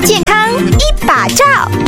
健康一把照。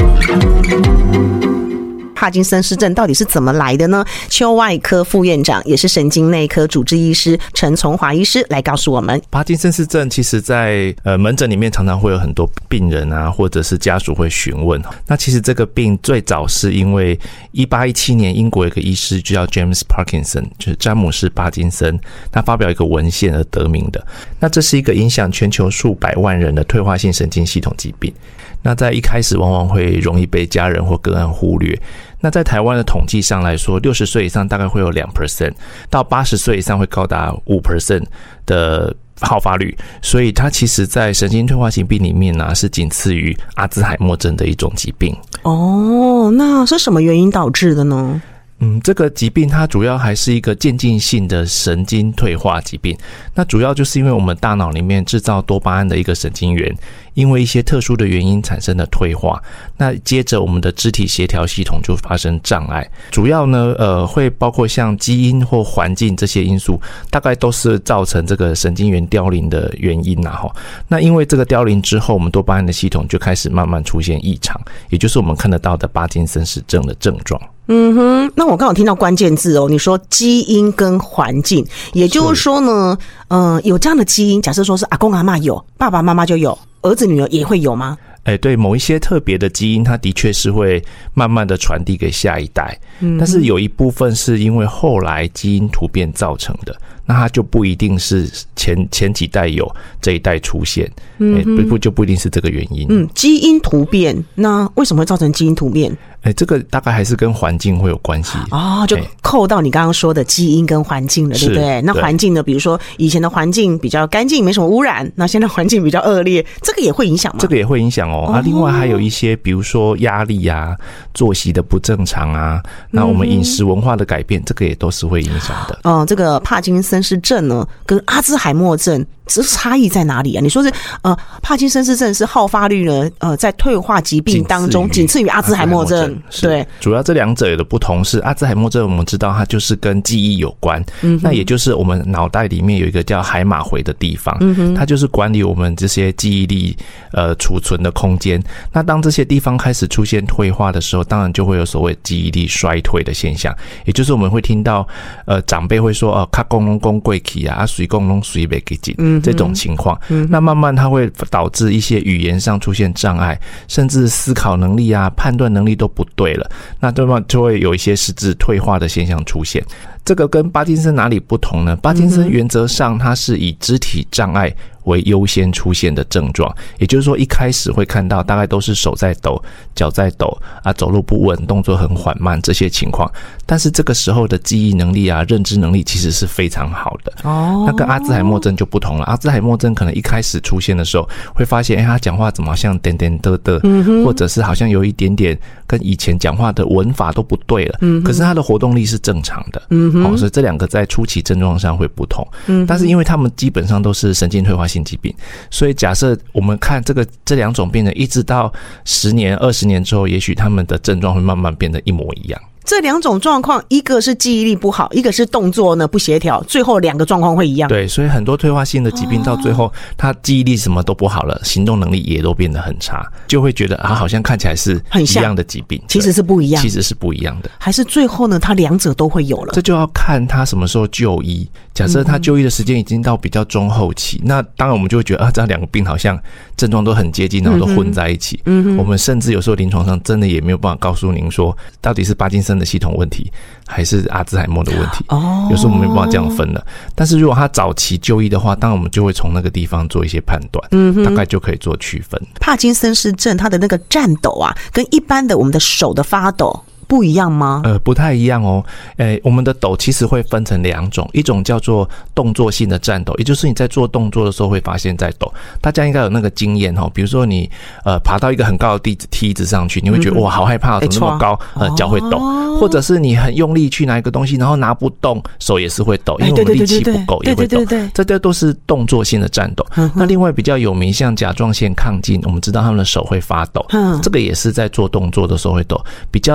帕金森氏症到底是怎么来的呢？邱外科副院长也是神经内科主治医师陈从华医师来告诉我们。 帕金森氏症其实在门诊里面常常会有很多病人啊，或者是家属会询问。那其实这个病最早是因为1817年英国有一个医师就叫 James Parkinson， 就是詹姆士帕金森，他发表一个文献而得名的。那这是一个影响全球数百万人的退化性神经系统疾病。那在一开始往往会容易被家人或个案忽略。那在台湾的统计上来说，60岁以上大概会有 2%， 到80岁以上会高达 5% 的好发率，所以它其实在神经退化性病里面呢，是仅次于阿兹海默症的一种疾病。 哦，那是什么原因导致的呢？ 这个疾病它主要还是一个渐进性的神经退化疾病。那主要就是因为我们大脑里面制造多巴胺的一个神经元，因为一些特殊的原因产生的退化，那接着我们的肢体协调系统就发生障碍。主要呢会包括像基因或环境这些因素，大概都是造成这个神经元凋零的原因啊。那因为这个凋零之后，我们多巴胺的系统就开始慢慢出现异常，也就是我们看得到的帕金森氏症的症状。 那我刚好听到关键字哦，你说基因跟环境，也就是说呢，有这样的基因，假设说是阿公阿嬷有，爸爸妈妈就有，儿子女儿也会有吗？ 对，某一些特别的基因，它的确是会慢慢的传递给下一代，但是有一部分是因为后来基因突变造成的，那它就不一定是前几代有，这一代出现，就不一定是这个原因。 基因突变，那为什么会造成基因突变？ 这个大概还是跟环境会有关系就扣到你刚刚说的基因跟环境了，对不对？那环境呢，比如说以前的环境比较干净，没什么污染，那现在环境比较恶劣，这个也会影响吗？ 这个也会影响另外还有一些比如说压力啊，作息的不正常啊，那我们饮食文化的改变，这个也都是会影响的。 这个帕金森氏症呢跟阿兹海默症这差异在哪里啊？你说是帕金森氏症是好发率呢在退化疾病当中仅次于阿兹海默症，对， 主要这两者有的不同是阿兹海默症我们知道它就是跟记忆有关，那也就是我们脑袋里面有一个叫海马回的地方，它就是管理我们这些记忆力储存的空间。那当这些地方开始出现退化的时候，当然就会有所谓记忆力衰退的现象，也就是我们会听到长辈会说卡公龙公贵起啊，水公龙水没给紧这种情况。那慢慢它会导致一些语言上出现障碍，甚至思考能力啊判断能力都不对了，那就会有一些实质退化的现象出现。这个跟帕金森哪里不同呢？帕金森原则上它是以肢体障碍为优先出现的症状，也就是说一开始会看到大概都是手在抖，脚在抖啊，走路不稳，动作很缓慢这些情况。但是这个时候的记忆能力啊，认知能力其实是非常好的。那跟阿兹海默症就不同了。阿兹海默症可能一开始出现的时候会发现他讲话怎么好像点点的的，或者是好像有一点点跟以前讲话的文法都不对了，可是他的活动力是正常的。所以这两个在初期症状上会不同。但是因为他们基本上都是神经退化性疾病，所以假设我们看这两种病人一直到10年20年之后，也许他们的症状会慢慢变得一模一样。 这两种状况，一个是记忆力不好，一个是动作呢不协调，最后两个状况会一样。 对，所以很多退化性的疾病到最后他记忆力什么都不好了，行动能力也都变得很差，就会觉得好像看起来是一样的疾病， 其实是不一样， 其实是不一样的。 还是最后呢他两者都会有了？ 这就要看他什么时候就医。假设他就医的时间已经到比较中后期，那当然我们就会觉得这两个病好像症状都很接近，然后都混在一起。我们甚至有时候临床上真的也没有办法告诉您说到底是帕金森的系统问题还是阿兹海默的问题。有时候我们没办法这样分了。但是如果他早期就医的话，当然我们就会从那个地方做一些判断，大概就可以做区分。 帕金森氏症它的那个颤抖啊，跟一般的我们的手的发抖不一样吗？ 不太一样哦。我们的抖其实会分成两种，一种叫做动作性的颤抖，也就是你在做动作的时候会发现在抖。大家应该有那个经验比如说你爬到一个很高的梯子上去，你会觉得哇好害怕，怎么那么高，脚会抖。或者是你很用力去拿一个东西，然后拿不动，手也是会抖，因为我们力气不够也会抖。这都是动作性的颤抖。那另外比较有名像甲状腺亢进，我们知道他们的手会发抖，这个也是在做动作的时候会抖。比较常见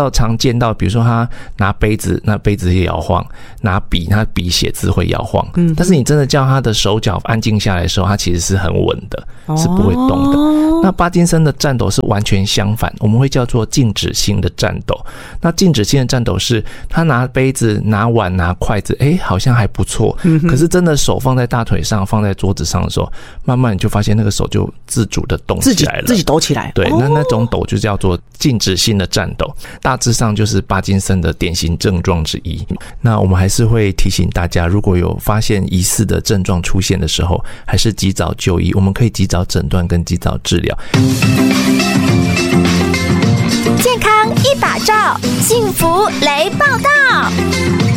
见到，比如说他拿杯子，那杯子也摇晃；拿笔，他笔写字会摇晃。但是你真的叫他的手脚安静下来的时候，他其实是很稳的，是不会动的。那帕金森的颤抖是完全相反，我们会叫做静止性的颤抖。那静止性的颤抖是他拿杯子、拿碗、拿筷子，好像还不错，可是真的手放在大腿上、放在桌子上的时候，慢慢你就发现那个手就自主的动起来了， 自己抖起来。 对，那种抖就叫做静止性的颤抖，大致上就是帕金森的典型症状之一。那我们还是会提醒大家，如果有发现疑似的症状出现的时候，还是及早就医，我们可以及早诊断跟及早治疗。 健康一把照，幸福雷报道。